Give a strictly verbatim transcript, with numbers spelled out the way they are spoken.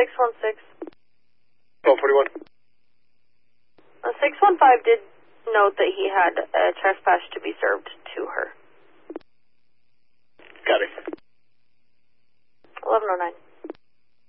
six one six. twelve forty-one. Uh, six one five did note that he had a trespass to be served to her. Got it. eleven oh nine.